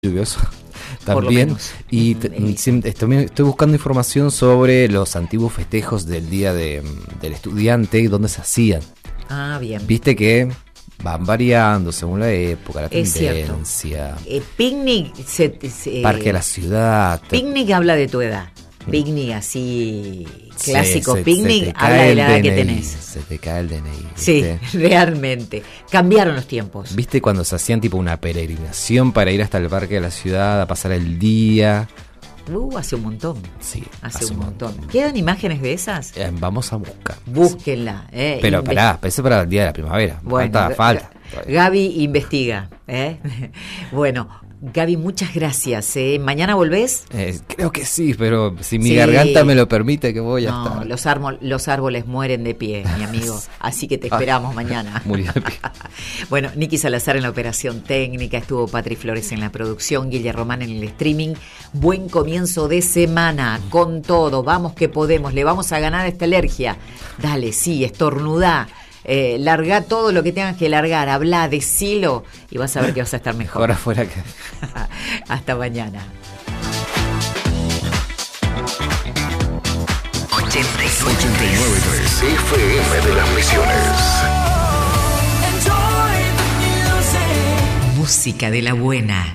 lluvioso también. Y estoy buscando información sobre los antiguos festejos del Día del Estudiante y dónde se hacían. Ah, bien. Viste que van variando según la época, la tendencia. Picnic, Parque de la Ciudad. Picnic habla de tu edad. Picnic así clásico, sí, picnic habla de la edad que tenés. Se te cae el DNI. ¿viste? Sí, realmente. Cambiaron los tiempos. ¿Viste cuando se hacían tipo una peregrinación para ir hasta el Parque de la Ciudad a pasar el día? Hace un montón. Sí, hace un montón. ¿Quedan imágenes de esas? Vamos a buscar. Búsquenla. Pero eso para el Día de la Primavera. Bueno, falta. Gaby investiga. Bueno, Gaby, muchas gracias. ¿Mañana volvés? Creo que sí, pero si mi garganta me lo permite, que voy a estar. Los árboles mueren de pie, mi amigo. Así que te esperamos mañana. Murió de pie. Bueno, Nicky Salazar en la operación técnica, estuvo Patri Flores en la producción, Guille Román en el streaming. Buen comienzo de semana, con todo. Vamos que podemos, le vamos a ganar a esta alergia. Dale, sí, estornudá. Largá todo lo que tengas que largar, hablá, decilo y vas a ver que vas a estar mejor. Ahora fuera que... Hasta mañana. 89.3 FM de las Misiones. Música de la buena.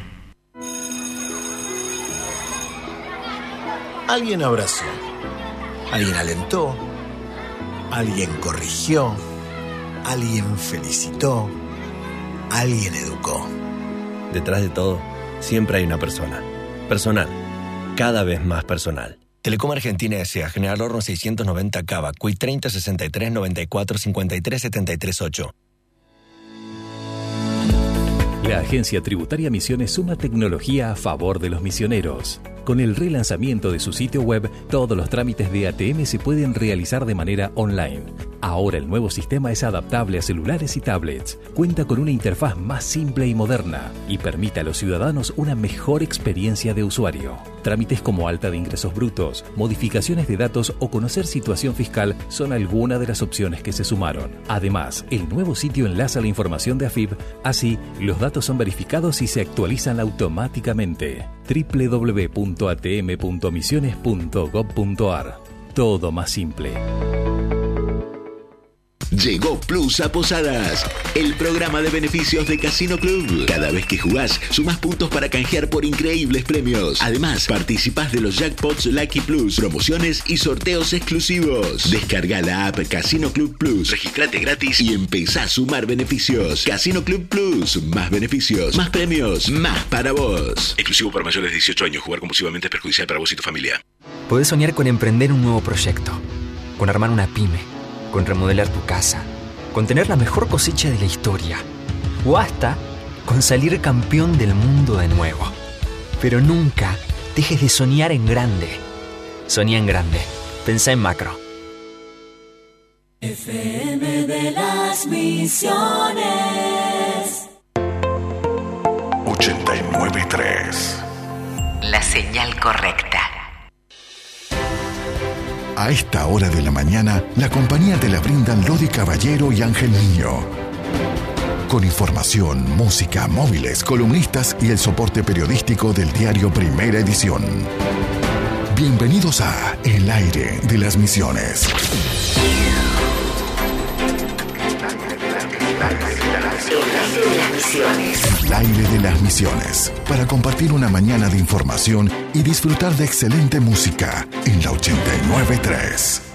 Alguien abrazó, alguien alentó, alguien corrigió, alguien felicitó, alguien educó. Detrás de todo, siempre hay una persona. Personal. Cada vez más personal. Telecom Argentina S.A. General Horno 690 Cava. CUI 30 63 94 53 73 8. La Agencia Tributaria Misiones suma tecnología a favor de los misioneros. Con el relanzamiento de su sitio web, todos los trámites de ATM se pueden realizar de manera online. Ahora el nuevo sistema es adaptable a celulares y tablets, cuenta con una interfaz más simple y moderna y permite a los ciudadanos una mejor experiencia de usuario. Trámites como alta de ingresos brutos, modificaciones de datos o conocer situación fiscal son algunas de las opciones que se sumaron. Además, el nuevo sitio enlaza la información de AFIP, así los datos son verificados y se actualizan automáticamente. www.atm.misiones.gov.ar. Todo más simple. Llegó Plus a Posadas, el programa de beneficios de Casino Club. Cada vez que jugás, sumás puntos para canjear por increíbles premios. Además, participás de los jackpots Lucky Plus, promociones y sorteos exclusivos. Descarga la app Casino Club Plus, registrate gratis y empezá a sumar beneficios. Casino Club Plus, más beneficios, más premios, más para vos. Exclusivo para mayores de 18 años. Jugar compulsivamente es perjudicial para vos y tu familia. Podés soñar con emprender un nuevo proyecto, con armar una pyme, con remodelar tu casa, con tener la mejor cosecha de la historia, o hasta con salir campeón del mundo de nuevo. Pero nunca dejes de soñar en grande. Soñá en grande. Pensá en macro. FM de las Misiones 89.3. La señal correcta. A esta hora de la mañana, la compañía te la brindan Lodi Caballero y Ángel Niño. Con información, música, móviles, columnistas y el soporte periodístico del diario Primera Edición. Bienvenidos a El Aire de las Misiones. El Aire de las Misiones. Para compartir una mañana de información y disfrutar de excelente música en la 89.3.